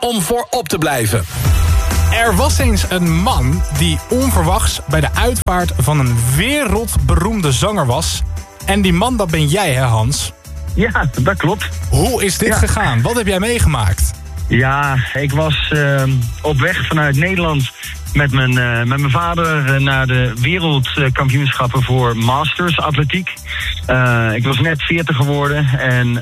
om voor op te blijven. Er was eens een man die onverwachts bij de uitvaart van een wereldberoemde zanger was. En die man, dat ben jij, hè Hans? Ja, dat klopt. Hoe is dit gegaan? Wat heb jij meegemaakt? Ja, ik was op weg vanuit Nederland met mijn vader naar de wereldkampioenschappen voor Masters Atletiek. Ik was net 40 geworden en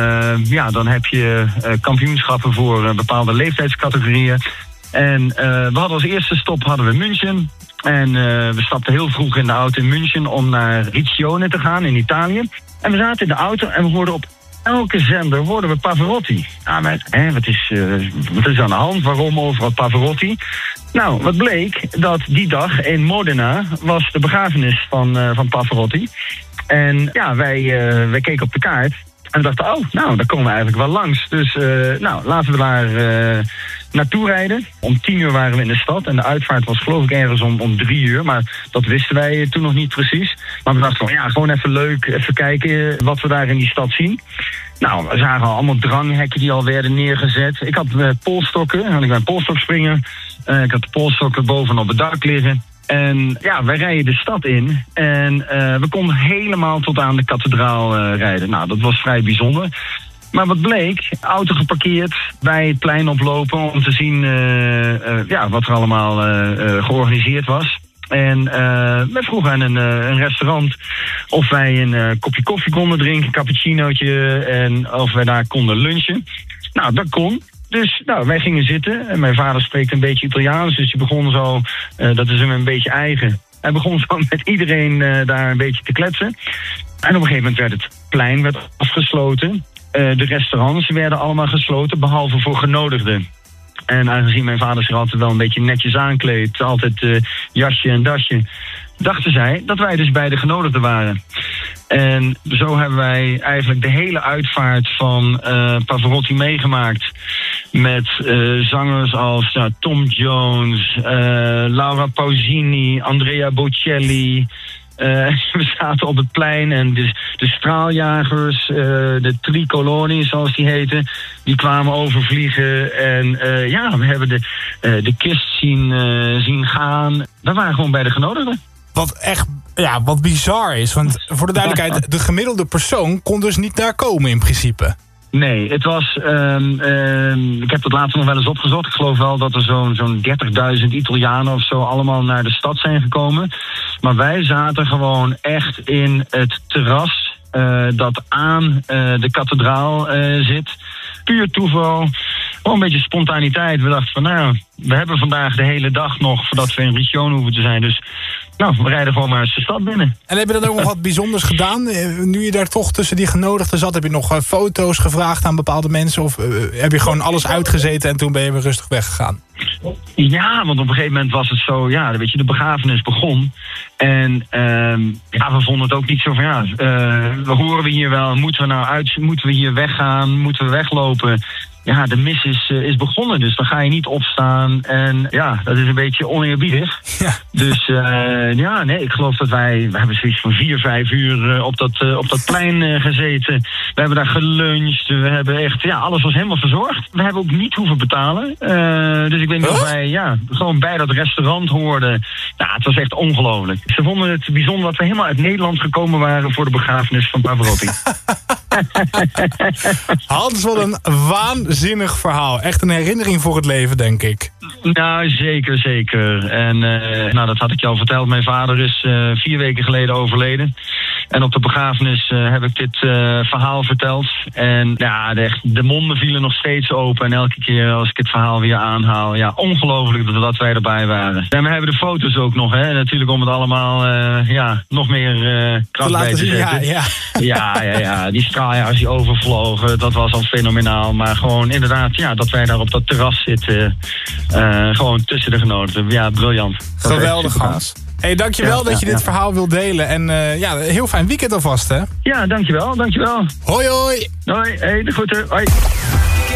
dan heb je kampioenschappen voor bepaalde leeftijdscategorieën. En we hadden als eerste stop München. En we stapten heel vroeg in de auto in München om naar Riccione te gaan in Italië. En we zaten in de auto en we hoorden op elke zender we Pavarotti. Wat is aan de hand? Waarom overal Pavarotti? Nou, wat bleek? Dat die dag in Modena was de begrafenis van Pavarotti. En ja, wij keken op de kaart en dachten, daar komen we eigenlijk wel langs. Dus laten we daar naartoe rijden. Om 10:00 waren we in de stad en de uitvaart was geloof ik ergens om 3:00. Maar dat wisten wij toen nog niet precies. Maar we dachten gewoon even leuk, even kijken wat we daar in die stad zien. Nou, we zagen allemaal dranghekken die al werden neergezet. Ik had polsstokken, had ik mijn polstok springen. Ik had de polsstokken bovenop het dak liggen. En ja, wij rijden de stad in en we konden helemaal tot aan de kathedraal rijden. Nou, dat was vrij bijzonder. Maar wat bleek, auto geparkeerd, bij het plein oplopen om te zien wat er allemaal georganiseerd was. En we vroegen aan een restaurant of wij een kopje koffie konden drinken, een cappuccinootje, en of wij daar konden lunchen. Nou, dat kon. Dus wij gingen zitten en mijn vader spreekt een beetje Italiaans, dus die begon zo, dat is hem een beetje eigen. Hij begon zo met iedereen daar een beetje te kletsen. En op een gegeven moment werd het plein afgesloten. De restaurants werden allemaal gesloten, behalve voor genodigden. En aangezien mijn vader zich altijd wel een beetje netjes aankleedt, altijd jasje en dasje, dachten zij dat wij dus bij de genodigden waren. En zo hebben wij eigenlijk de hele uitvaart van Pavarotti meegemaakt. Met zangers als Tom Jones, Laura Pausini, Andrea Bocelli. We zaten op het plein en de straaljagers, de tricoloni zoals die heten, die kwamen overvliegen. En we hebben de kist zien gaan. We waren gewoon bij de genodigden. Wat bizar is, want voor de duidelijkheid, de gemiddelde persoon kon dus niet daar komen in principe. Nee, het was, ik heb het laatst nog wel eens opgezocht. Ik geloof wel dat er zo'n 30.000 Italianen of zo allemaal naar de stad zijn gekomen. Maar wij zaten gewoon echt in het terras dat aan de kathedraal zit. Puur toeval, gewoon een beetje spontaniteit. We dachten van we hebben vandaag de hele dag nog voordat we in Riccione hoeven te zijn. Dus we rijden gewoon maar eens de stad binnen. En heb je dan ook nog wat bijzonders gedaan? Nu je daar toch tussen die genodigden zat, heb je nog foto's gevraagd aan bepaalde mensen? Of heb je gewoon alles uitgezeten en toen ben je weer rustig weggegaan? Ja, want op een gegeven moment was het zo, de begrafenis begon. En we vonden het ook niet zo van, horen we hier wel, moeten we hier weggaan, moeten we weglopen? Ja, de mis is begonnen, dus dan ga je niet opstaan. En dat is een beetje oneerbiedig. Ja. Dus ik geloof dat we hebben zoiets van 4-5 uur op dat plein gezeten. We hebben daar geluncht. We hebben echt, alles was helemaal verzorgd. We hebben ook niet hoeven betalen. Dus ik weet niet of wij gewoon bij dat restaurant hoorden. Het was echt ongelooflijk. Ze vonden het bijzonder dat we helemaal uit Nederland gekomen waren voor de begrafenis van Pavarotti. Hans, wat een waanzinnig verhaal. Echt een herinnering voor het leven, denk ik. Nou, zeker. En dat had ik je al verteld. Mijn vader is 4 weken geleden overleden. En op de begrafenis heb ik dit verhaal verteld. En de monden vielen nog steeds open. En elke keer als ik het verhaal weer aanhaal, ongelooflijk dat wij erbij waren. En we hebben de foto's ook nog, hè. Natuurlijk om het allemaal nog meer kracht bij te zetten. Ja. Die straaljagers die overvlogen, dat was al fenomenaal. Maar gewoon inderdaad, dat wij daar op dat terras zitten. Gewoon tussen de genodigden. Ja, briljant. Geweldig, Hans. Hey, dankjewel dat je dit verhaal wilt delen. En heel fijn weekend alvast, hè? Ja, dankjewel. Hoi. Hoi, de groeten. Hoi.